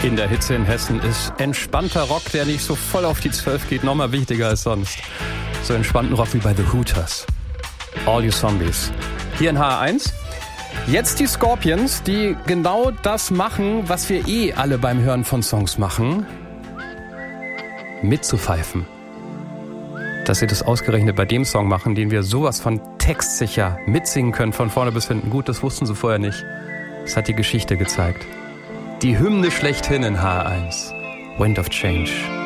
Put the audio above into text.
In der Hitze in Hessen ist entspannter Rock, der nicht so voll auf die 12 geht, nochmal wichtiger als sonst. So entspannten Rock wie bei The Hooters. All You Zombies. Hier in HR1. Jetzt die Scorpions, die genau das machen, was wir alle beim Hören von Songs machen. Mitzupfeifen. Dass sie das ausgerechnet bei dem Song machen, den wir sowas von textsicher mitsingen können, von vorne bis hinten. Gut, das wussten sie vorher nicht. Das hat die Geschichte gezeigt. Die Hymne schlechthin in HR1. Wind of Change.